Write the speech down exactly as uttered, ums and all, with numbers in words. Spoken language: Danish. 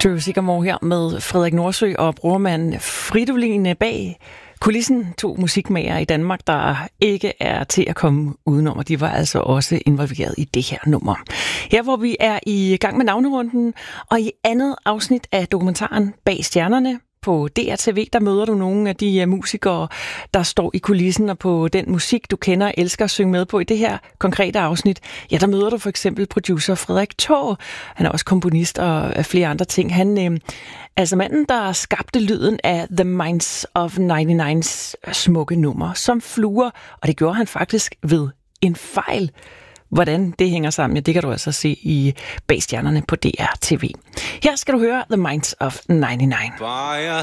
Drew Sycamore her med Frederik Nordsø og brormand Fridolin bag kulissen. To musikmagere i Danmark, der ikke er til at komme udenom, og de var altså også involveret i det her nummer. Her hvor vi er i gang med navnerunden, og i andet afsnit af dokumentaren Bag Stjernerne på D R T V, der møder du nogle af de musikere, der står i kulissen, og på den musik, du kender og elsker at synge med på. I det her konkrete afsnit, ja, der møder du for eksempel producer Frederik Taage. Han er også komponist og flere andre ting. Han øh, altså manden, der skabte lyden af The Minds of nioghalvfems smukke nummer som fluer, og det gjorde han faktisk ved en fejl. Hvordan det hænger sammen, ja, det kan du altså se i Bag Stjernerne på D R T V. Her skal du høre The Minds of nioghalvfems. By a